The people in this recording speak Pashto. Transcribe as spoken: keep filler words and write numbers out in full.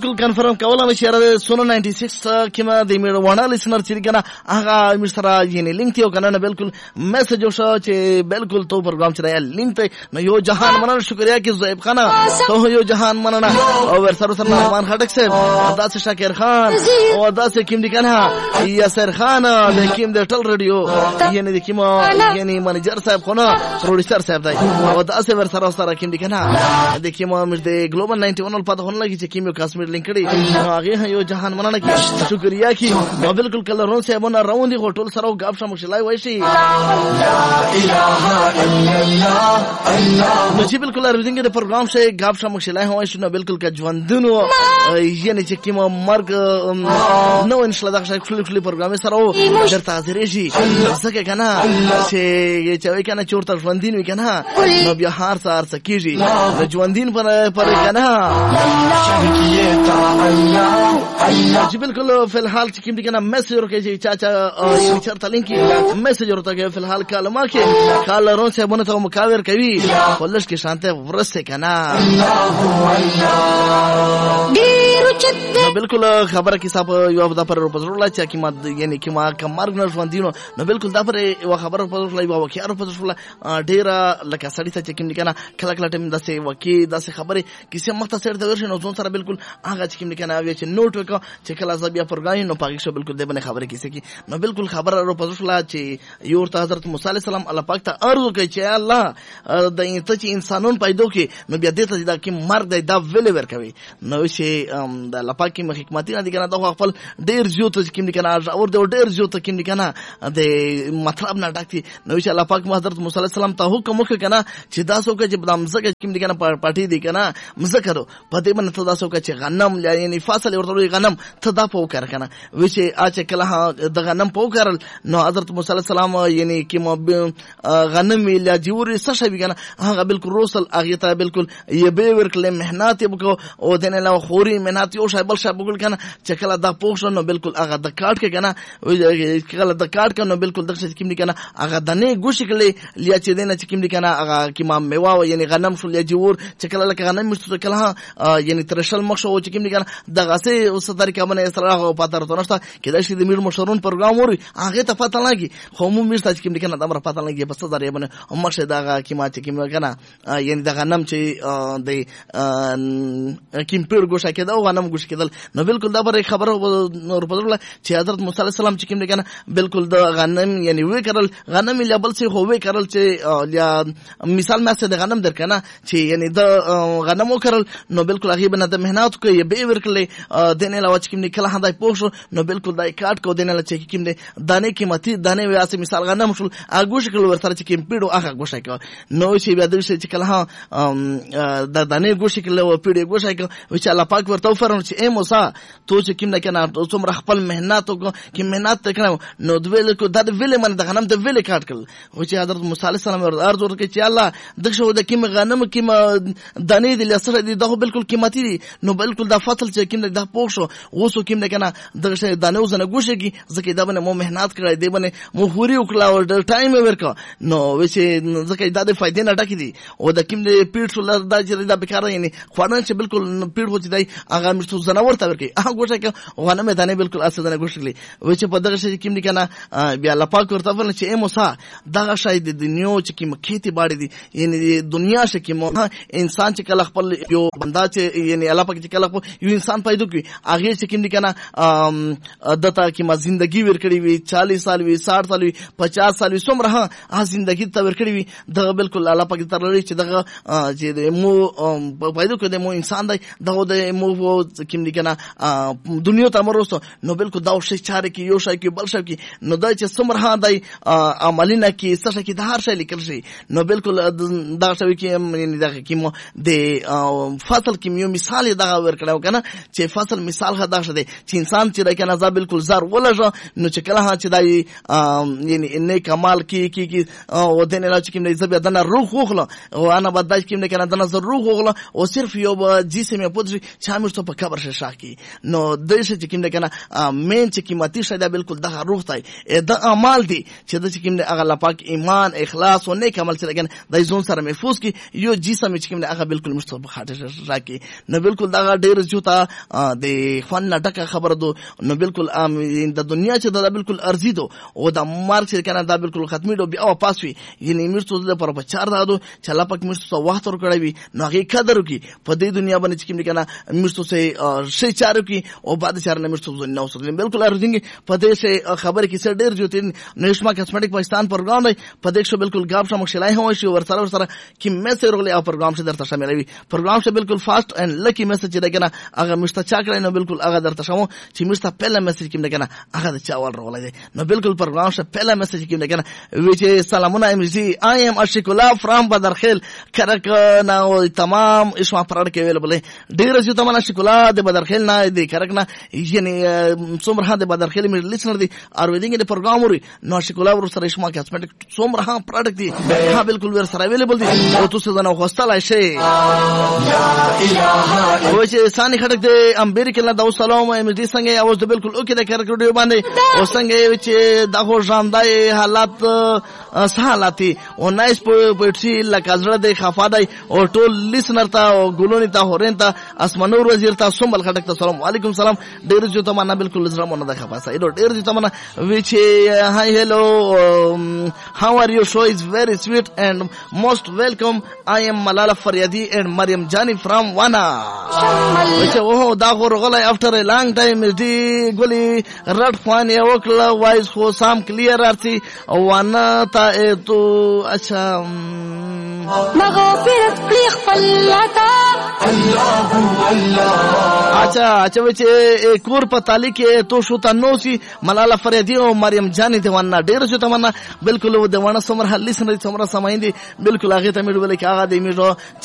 بالکل کنفرم کوله چې را سونو ناینټي سکس کې ما د میړه ونه لسنر چې کنه هغه مشترا یعنی لینک ته کنه بالکل میسج وشو چې بالکل تو پروګرام چې دی لینک ته نو یو جهان مننه شکریا کې زویب خان ته یو جهان مننه او ور سره سره رحمان خټک صاحب داس شاکر خان او داس کیم دی کنه یاسر خان د کیم د ټل رادیو یعنی د کیم یعنی منیجر صاحب خو نه پروډوسر صاحب دی او داس ور سره سره کیم دی کنه د کیم مش د ګلوبل ناینټي ون په دغه لګی چې کیم یو کاسمیټ لینک کړي هغه یو جهان مننه کی شکریا کی نو بالکل کله رون صاحبونه روان دي هوټل سره غاب شمه شلای وای شي لا اله الا الله الله چې بالکل ارزنګ د پروګرام شي غاب شمه شلای وای شي نو بالکل ک ژوندونو یعنی چې کیم مرګ نو ان شاء الله دا خپل خپل پروګرام سره درته حاضر شي څنګه کنه چې چې کنه چورته ژوندین وی کنه نو بیا هر څار څه کیږي د ژوندین پر پر کنه چې بالکل فی الحال چې کوم دي کنه میسج ورکړي چې چاچا چرته لینک میسج ورته فی الحال کلمه کې کال رون سے بونه ته مکاور کوي ولش کې شانته ورسه کنه نو بالکل خبره کې صاحب یو د پر پزړل چې کی ما یعنی کی ما کمر نه ژوندینو نو بالکل دا پر یو خبره پزړل یو وکیار پزړل ډیره لکه سړی ته چې کوم دي کنه کله کله ټیم داسې وکی داسې خبره کیسه مختصر د ورشن او ځون سره بالکل هغه چې کوم دي کنه اوی چې نوٹ وکړه چې کله زبیا پرګای نو پاک شو بالکل د بنه خبره کیسه کی نو بالکل خبره ورو پزړل چې یو ورته حضرت موسی علی السلام الله پاک ته ارزو کوي چې الله د ته چې انسانون پیدا کوي نو بیا دې ته دا کې مرګ دا ویل ورکوي نو چې د الله پاک کې حکمت نه دي کنه دا خپل ډیر زیات چې کوم دي کنه اور د ډیر زیات کوم دي کنه د مطلب نه ډاکتي نو چې الله پاک حضرت موسی علی السلام ته حکم وکړ کنه چې دا څوک چې بدام زګ کوم دي کنه پټي دي کنه مزکرو په دې باندې ته دا څوک چې غنم یعنی فاصله ورته غنم ته دا پو کار کنه و چې اچ کله د غنم پو کارل نو حضرت موسی علی السلام یعنی کې غنم یا جوړ څه شي کنه هغه بالکل روسل هغه ته بالکل یې به ورکل مهنت وکړو او دنه له خوري مهنت یو شای بل شای بقول کنه چې کله دا پوښتنه نو بالکل هغه د کارت کې کنه کله د کارت کنه بالکل د څه کیم دي کنه هغه د نه ګوش کله لیا چې دنه چې کیم دي کنه هغه کې ما میوا یعنی غنم شو یا جوړ چې کله لکه غنم مشته کله یعنی ترشل مخ شو چې کیم دي کنه دغه سه اوس طریقه باندې سره پاتره تو نشته کله چې د میر مشرون پروګرام وری هغه ته پته لګي خو مو میر چې کیم دي کنه د امر پته لګي بس زری باندې هم شه دغه کې ما چې کیم کنه یعنی د غنم چې د کیم پیر ګوشه کېده او غنم ګوشه کېدل نو بالکل دا پر خبره نور پدرله چې حضرت موسی علی السلام چې کوم دي کنه بالکل د غنم یعنی وې کړل غنم لیبل څه هو وې کړل چې یا مثال مې څه د غنم در کنه چې یعنی د غنمو کړل نو بالکل هغه بنه د مهنت کوي به ورکلې دنه لا چې کوم دي کله هداي پوښو نو بالکل دای کاټ کو دنه لا چې کوم دي دانه قیمتي دانه واسه مثال غنم شول هغه شکل ورسره چې کوم پیډو هغه ګوشه کو نو چې بیا د چې کله د دانه ګوشه کله و پیډو ګوشه کو چې الله پاک ورته فرمایي چې اے موسی تو چې کوم نه کنه څومره خپل مهنت وکړه کې مهنت کړو نو د ویل کو د ویل من د غنم د ویل کاټ کړل او چې حضرت موسی علی السلام ارزو ورکړي چې الله د شو د کوم غنم کوم دانه د لسره دي دغه بالکل قیمتي دي نو بالکل د فصل چې کوم د پوښ شو اوسو کوم نه کنه د دانه وزنه ګوشه کی ځکه دا باندې مو مهنت کړی دی باندې مو خوري وکړه او د ټایم ورکا نو وڅ ځکه دا د فائدې نه ډکې دي او د کوم د پیټ شو دا چې دا بیکاره یعنی خوانه چې بالکل پیټ هوتی دی هغه مشتو زناور ته ورکی هغه ګوشه کې غنم دانه بالکل اسدنه ګوشلی و چې په دغه شي کوم دي کنه بیا لپاک ورته ول چې اے موسی دغه شاید د دنیا چې کوم کېتی باړي دي یعنی دنیا شي کې انسان چې کله خپل یو بندا چې یعنی الله پاک چې کله یو انسان پیدا کوي هغه چې کوم دي کنه دته کې ما ژوندۍ ورکړي وي چالیس سال وي ساठ سال وي پچاس سال وي څومره ها ژوندۍ ته ورکړي وي دغه بالکل الله پاک تر لري چې دغه چې مو پیدا کړي مو انسان دی دغه د مو کوم دي کنه دنیا ته مرسته نو بالکل دا شي چاره کې یو شي کې بل شي کې نو دا چې څومره ها دی عملینه کې څه کې د هر شي لیکل شي نو بالکل دا شوی کې یعنی دغه کې مو د فصل کې یو مثال دغه ورکړو کنه چې فصل مثال هدا شته چې انسان چې کنه ځا بالکل زار ولژه نو چې کله ها چې دای یعنی نه کمال کې کې کې او دنه لا چې کې نه زبیا دنه روح وغله او انا بدای کې نه کنه دنه روح وغله او صرف یو جسم یې پوتشي چې موږ ته په قبر شه شاه کی نو د شه چې کوم کنه مین چې قیمتي شه دا بالکل دغه روح ته د اعمال دي چې د چې کوم هغه الله پاک ایمان اخلاص او نیک عمل سره کنه د ځون سره محفوظ کی یو جسم چې کوم هغه بالکل مستوب خاطر راکی نو بالکل دغه ډیر جوتا د فن ډکه خبر دو نو بالکل د دنیا چې دا بالکل ارزي دو او د مارک چې کنه دا بالکل ختمي دو بیا واپس وي یعنی مرتو د پر بچار دادو چې الله پاک مرتو وخت ور کړی وي نو هغه قدر کی په دې دنیا باندې چې کوم کنه مرتو سه شي چارو کی او بعد چار نه مرتو نو سره بالکل ارزي په دې سه خبر کی سره ډیر جوتین نشما کاسمیټک پاکستان پروګرام دی په دې شو بالکل غاب شمو شلای هم شي ور سره ور سره کی میسج ورغلی او پروګرام شه درته شاملوي پروګرام شه بالکل فاست اند لکی میسج دی کنه هغه مشته چا کړی نو بالکل هغه درته شمو چې مشته پهله میسج کوم کنه هغه د چاول ورغلی دی نو بالکل پروګرام شه پهله میسج کوم کنه وی سلامونه امزي آی ام اشکولا فرام بدرخیل کرک نو تمام اسما پرړ کې ویل بلې ډیر چې تمنا شکولا د بدرخیل نه دی کرک نه یعنی څومره د بدرخیل مې لیسنر دی اور ویډینګ د پروګرام وري نو شکولا ور سره اسما کاسمیټک څومره پروډکټ دی ها بالکل ور سره اویلیبل دي او تاسو دا نو هوستلای شي او چې ثاني خټک د امریکا له د سلام ام دي څنګه اوس د بالکل اوکې د کرک ویډیو باندې او څنګه چې دغه ژوندای حالات سہالاتي او نایس پوئټری لکه زړه د خفادای او ټول لیسنر ته او ګلونی ته هورین ته اسمنور وزیر ته سومبل خټک ته سلام علیکم سلام ډیر جو ته معنا بالکل زړه مونږ د خفاسه ایډو ډیر جو ته معنا وچ هاي هلو how are you show is very sweet and most welcome I am Malala Faryadi and Maryam Jani from Wana وچ اوه دا غورغلای after a long time دی ګولي رد خوان یو کله وایس خو سام کلیر ارتي وانا تا تو اچھا مغفرت پلیخ فلتا الله الله اچھا اچھا وچ کور پتالی کې تو شو تنوسی ملالا فریدی او مریم جانی دی وانا ډیر شو تمنا بالکل و دی وانا سمر حلی سن سمر سمایندي بالکل هغه ته مې ویل کې هغه دی مې